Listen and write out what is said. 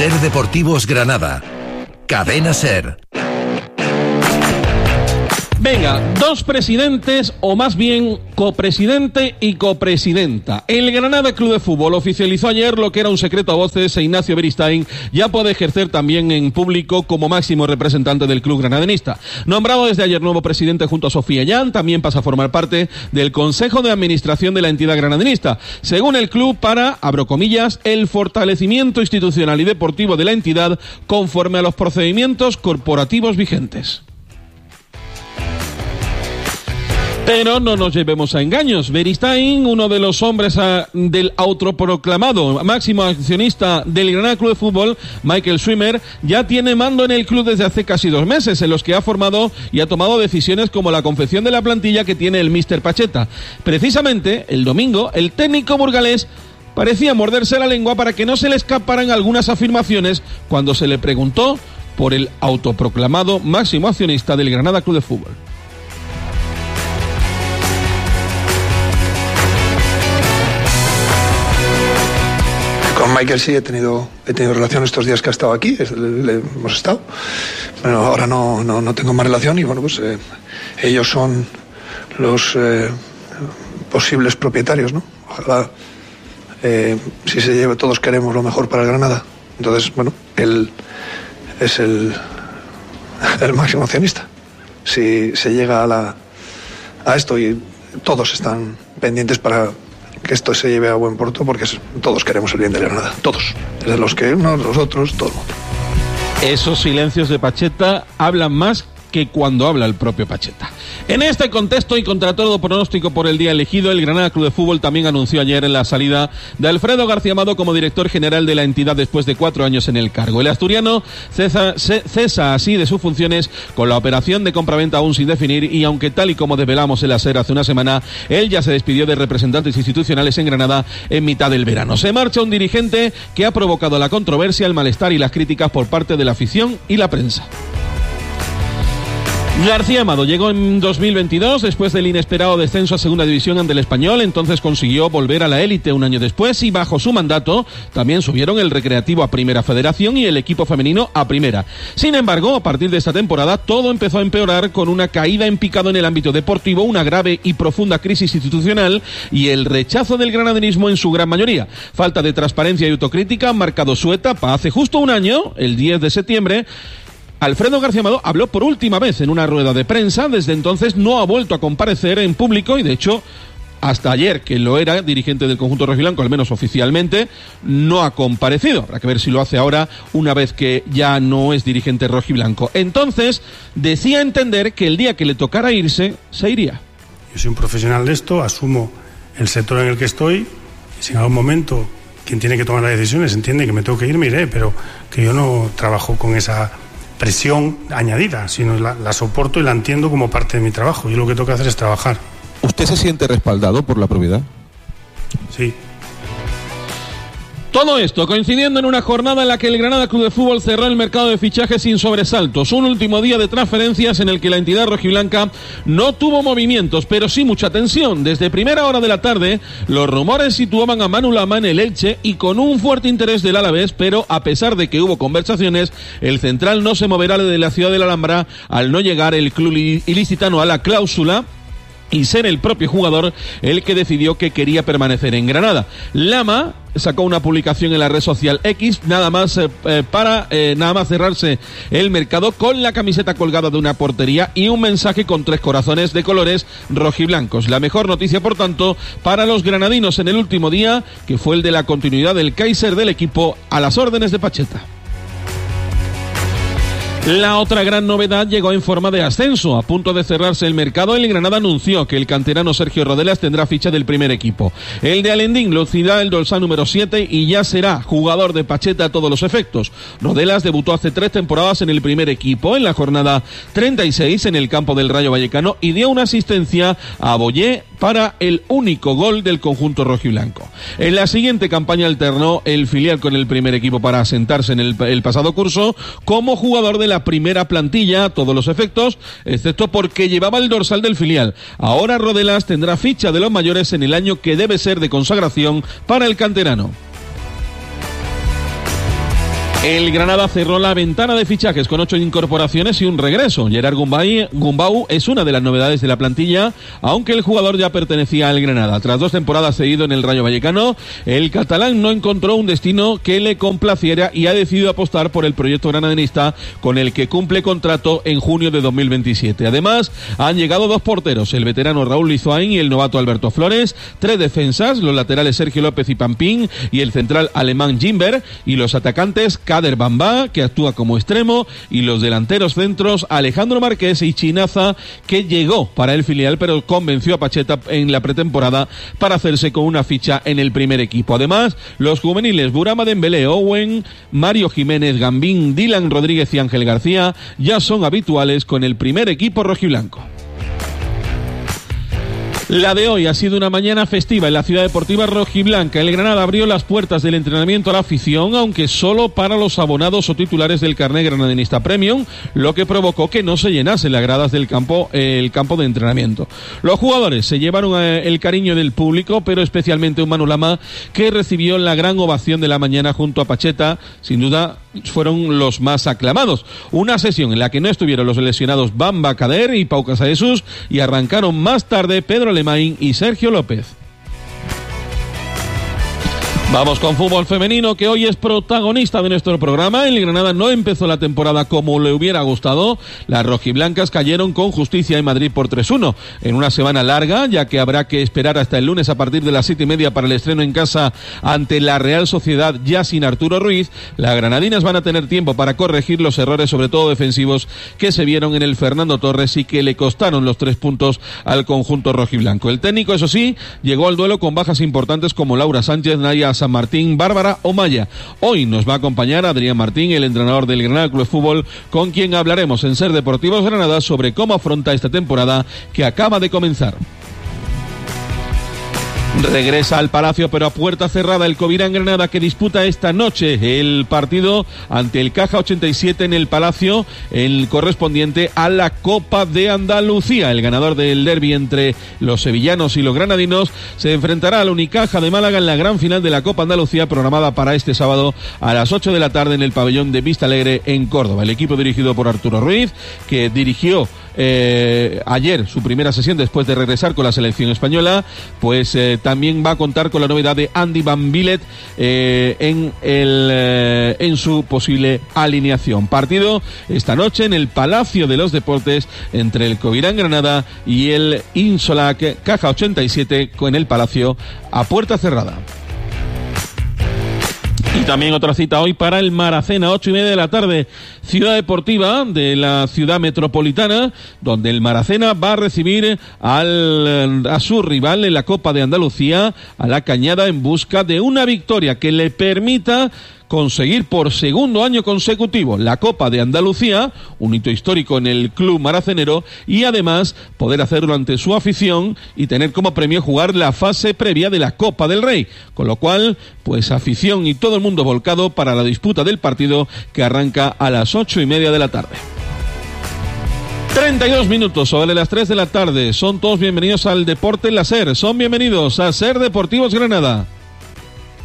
SER Deportivos Granada. Cadena SER. Venga, dos presidentes, o más bien copresidente y copresidenta. El Granada Club de Fútbol oficializó ayer lo que era un secreto a voces e Ignacio Beristain ya puede ejercer también en público como máximo representante del club granadenista. Nombrado desde ayer nuevo presidente junto a Sofía Yan, también pasa a formar parte del Consejo de Administración de la entidad granadenista. Según el club, para, abro comillas, el fortalecimiento institucional y deportivo de la entidad conforme a los procedimientos corporativos vigentes. Pero no nos llevemos a engaños. Beristain, uno de los hombres del autoproclamado máximo accionista del Granada Club de Fútbol, Michael Schwimmer, ya tiene mando en el club desde hace casi 2 meses, en los que ha formado y ha tomado decisiones como la confección de la plantilla que tiene el míster Pacheta. Precisamente, el domingo, el técnico burgalés parecía morderse la lengua para que no se le escaparan algunas afirmaciones cuando se le preguntó por el autoproclamado máximo accionista del Granada Club de Fútbol. Con Michael sí he tenido relación estos días que ha estado aquí, hemos estado. Bueno, ahora no tengo más relación y bueno, pues ellos son los posibles propietarios, ¿no? Ojalá, si se lleve, todos queremos lo mejor para el Granada. Entonces, bueno, él es el máximo accionista. Si se llega a esto, y todos están pendientes para que esto se lleve a buen puerto, porque todos queremos el bien de Granada, todos, desde los que unos, los otros, todo el mundo. Esos silencios de Pacheta hablan más que cuando habla el propio Pacheta. En este contexto y contra todo pronóstico por el día elegido, el Granada Club de Fútbol también anunció ayer la salida de Alfredo García Amado como director general de la entidad después de 4 años en el cargo. El asturiano cesa así de sus funciones con la operación de compraventa aún sin definir, y aunque tal y como desvelamos en la SER hace una semana, él ya se despidió de representantes institucionales en Granada en mitad del verano. Se marcha un dirigente que ha provocado la controversia, el malestar y las críticas por parte de la afición y la prensa. García Amado llegó en 2022 después del inesperado descenso a segunda división ante el Español. Entonces consiguió volver a la élite un año después, y bajo su mandato también subieron el Recreativo a Primera Federación y el equipo femenino a Primera. Sin embargo, a partir de esta temporada todo empezó a empeorar, con una caída en picado en el ámbito deportivo, una grave y profunda crisis institucional y el rechazo del granaderismo en su gran mayoría. Falta de transparencia y autocrítica han marcado su etapa. Hace justo un año, el 10 de septiembre, Alfredo García Amado habló por última vez en una rueda de prensa. Desde entonces no ha vuelto a comparecer en público y, de hecho, hasta ayer, que lo era dirigente del conjunto rojiblanco, al menos oficialmente, no ha comparecido. Habrá que ver si lo hace ahora, una vez que ya no es dirigente rojiblanco. Entonces, decía entender que el día que le tocara irse, se iría. Yo soy un profesional de esto, asumo el sector en el que estoy, y si en algún momento quien tiene que tomar las decisiones entiende que me tengo que ir, me iré, pero que yo no trabajo con esa presión añadida, sino la soporto y la entiendo como parte de mi trabajo. Yo lo que tengo que hacer es trabajar. ¿Usted se siente respaldado por la propiedad? Sí. Todo esto coincidiendo en una jornada en la que el Granada Club de Fútbol cerró el mercado de fichajes sin sobresaltos. Un último día de transferencias en el que la entidad rojiblanca no tuvo movimientos, pero sí mucha tensión. Desde primera hora de la tarde, los rumores situaban a Manu Lama en el Elche y con un fuerte interés del Alavés, pero a pesar de que hubo conversaciones, el central no se moverá de la ciudad de la Alhambra al no llegar el club ilicitano a la cláusula y ser el propio jugador el que decidió que quería permanecer en Granada. Lama sacó una publicación en la red social X, nada más cerrarse el mercado, con la camiseta colgada de una portería y un mensaje con 3 corazones de colores rojiblancos. La mejor noticia, por tanto, para los granadinos en el último día, que fue el de la continuidad del Kaiser del equipo a las órdenes de Pacheta. La otra gran novedad llegó en forma de ascenso. A punto de cerrarse el mercado, el Granada anunció que el canterano Sergio Rodelas tendrá ficha del primer equipo. El de Alendín lucirá el dorsal número 7 y ya será jugador de Pacheta a todos los efectos. Rodelas debutó hace 3 temporadas en el primer equipo, en la jornada 36 en el campo del Rayo Vallecano, y dio una asistencia a Boyé para el único gol del conjunto rojiblanco. En la siguiente campaña alternó el filial con el primer equipo para asentarse en el pasado curso como jugador de la primera plantilla a todos los efectos, excepto porque llevaba el dorsal del filial. Ahora Rodelas tendrá ficha de los mayores en el año que debe ser de consagración para el canterano. El Granada cerró la ventana de fichajes con 8 incorporaciones y un regreso. Gerard Gumbau es una de las novedades de la plantilla, aunque el jugador ya pertenecía al Granada. Tras 2 temporadas cedido en el Rayo Vallecano, el catalán no encontró un destino que le complaciera y ha decidido apostar por el proyecto granadinista, con el que cumple contrato en junio de 2027. Además, han llegado 2 porteros, el veterano Raúl Lizoain y el novato Alberto Flores, 3 defensas, los laterales Sergio López y Pampín y el central alemán Gimber, y los atacantes Kader Bamba, que actúa como extremo, y los delanteros centros Alejandro Marqués y Chinaza, que llegó para el filial pero convenció a Pacheta en la pretemporada para hacerse con una ficha en el primer equipo. Además, los juveniles Burama Dembélé, Owen, Mario Jiménez, Gambín, Dylan Rodríguez y Ángel García ya son habituales con el primer equipo rojiblanco. La de hoy ha sido una mañana festiva en la ciudad deportiva rojiblanca. El Granada abrió las puertas del entrenamiento a la afición, aunque solo para los abonados o titulares del carné granadinista Premium, lo que provocó que no se llenase las gradas del campo, el campo de entrenamiento. Los jugadores se llevaron el cariño del público, pero especialmente un Manu Lama, que recibió la gran ovación de la mañana junto a Pacheta. Sin duda fueron los más aclamados. Una sesión en la que no estuvieron los lesionados Bamba, Kader y Pau Casadesus, y arrancaron más tarde Pedro Alemán y Sergio López. Vamos con fútbol femenino, que hoy es protagonista de nuestro programa. El Granada no empezó la temporada como le hubiera gustado. Las rojiblancas cayeron con justicia en Madrid por 3-1. En una semana larga, ya que habrá que esperar hasta el lunes a partir de las 7:30 para el estreno en casa ante la Real Sociedad, ya sin Arturo Ruiz, las granadinas van a tener tiempo para corregir los errores, sobre todo defensivos, que se vieron en el Fernando Torres y que le costaron los 3 puntos al conjunto rojiblanco. El técnico, eso sí, llegó al duelo con bajas importantes como Laura Sánchez, Naya San Martín, Bárbara Omaya. Hoy nos va a acompañar Adrián Martín, el entrenador del Granada Club de Fútbol, con quien hablaremos en Ser Deportivos Granada sobre cómo afronta esta temporada que acaba de comenzar. Regresa al Palacio, pero a puerta cerrada, el Covirán Granada, que disputa esta noche el partido ante el Caja 87 en el Palacio, el correspondiente a la Copa de Andalucía. El ganador del derbi entre los sevillanos y los granadinos se enfrentará al Unicaja de Málaga en la gran final de la Copa Andalucía, programada para este sábado a las 8 de la tarde en el pabellón de Vista Alegre en Córdoba. El equipo dirigido por Arturo Ruiz, que dirigió ayer su primera sesión después de regresar con la selección española, pues también va a contar con la novedad de Andy Van Billet en su posible alineación. Partido esta noche en el Palacio de los Deportes entre el Covirán Granada y el Insolac Caja 87 en el Palacio a puerta cerrada. Y también otra cita hoy para el Maracena, 8:30 de la tarde, ciudad deportiva de la ciudad metropolitana, donde el Maracena va a recibir a su rival en la Copa de Andalucía, a la Cañada, en busca de una victoria que le permita conseguir por segundo año consecutivo la Copa de Andalucía, un hito histórico en el club maracenero, y además poder hacerlo ante su afición y tener como premio jugar la fase previa de la Copa del Rey, con lo cual, pues afición y todo el mundo volcado para la disputa del partido, que arranca a las 8:30 de la tarde. 32 minutos sobre las 3 de la tarde. Son todos bienvenidos al Deporte en la SER. Son bienvenidos a SER Deportivos Granada.